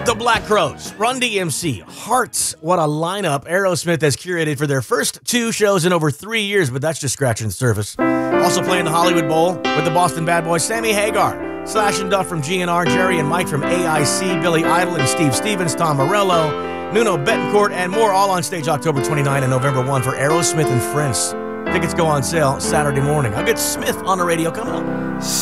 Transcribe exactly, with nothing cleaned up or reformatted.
The Black Crowes, Run D M C, Hearts. What a lineup Aerosmith has curated for their first two shows in over three years, but that's just scratching the surface. Also playing the Hollywood Bowl with the Boston Bad Boys, Sammy Hagar, Slash and Duff from G N R, Jerry and Mike from A I C, Billy Idol and Steve Stevens, Tom Morello, Nuno Betancourt, and more, all on stage October twenty-ninth and November first for Aerosmith and Friends. Tickets go on sale Saturday morning. I'll get Smith on the radio coming up.